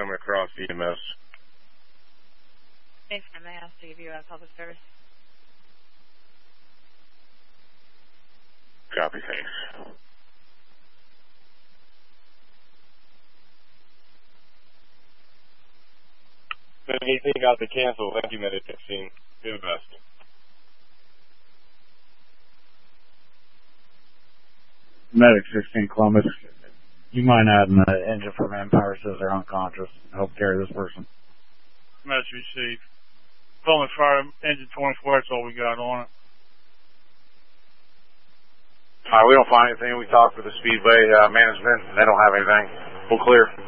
coming across EMS. Thanks, I may ask to give you a public service. Copy, thanks. If anything got to cancel, thank you, Medic 16. Do the best. Medic 16 Columbus. You mind adding the engine for Manpower says they're unconscious. Help carry this person. Message received. Pullman Fire engine 24, that's all we got on it. Alright, we don't find anything. We talked with the Speedway management. They don't have anything. We'll clear.